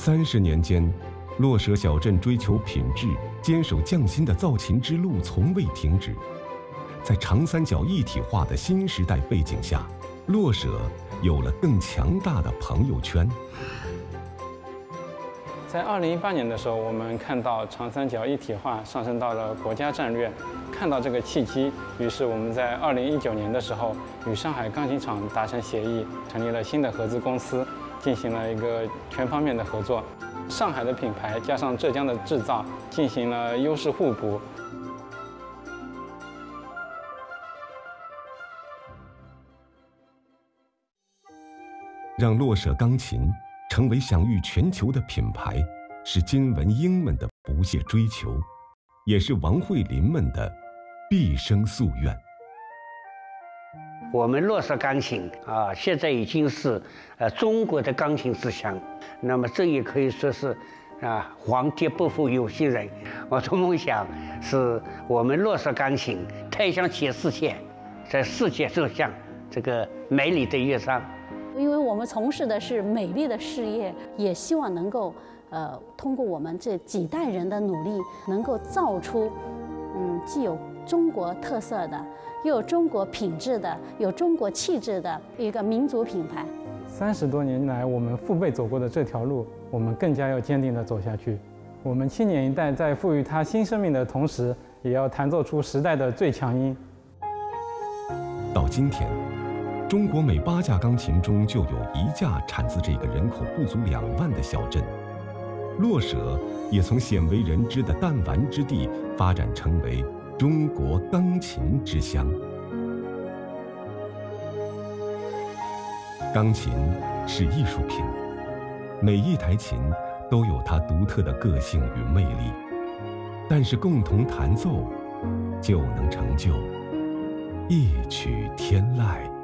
30年间，洛舍小镇追求品质、坚守匠心的造琴之路从未停止。在长三角一体化的新时代背景下，洛舍有了更强大的朋友圈。 在2018年的时候，我们看到长三角一体化上升到了国家战略，看到这个契机，于是我们在2019年的时候与上海钢琴厂达成协议，成立了新的合资公司，进行了一个全方面的合作。上海的品牌加上浙江的制造，进行了优势互补。 让洛舍钢琴成为享誉全球的品牌，是金文英们的不懈追求，也是王慧林们的毕生夙愿。 我们洛舍钢琴现在已经是中国的钢琴之乡，那么这也可以说是皇天不负有心人。我的梦想是我们洛舍钢琴推向全世界，在世界走向这个美丽的乐章。 因为我们从事的是美丽的事业，也希望能够通过我们这几代人的努力，能够造出既有中国特色的，又有中国品质的，有中国气质的一个民族品牌。 30多年来，我们父辈走过的这条路，我们更加要坚定地走下去。我们青年一代在赋予它新生命的同时，也要弹奏出时代的最强音。 到今天，中国每8架钢琴中就有1架产自这个人口不足2万的小镇。洛舍也从鲜为人知的弹丸之地发展成为中国钢琴之乡。钢琴是艺术品，每一台琴都有它独特的个性与魅力，但是共同弹奏就能成就一曲天籁。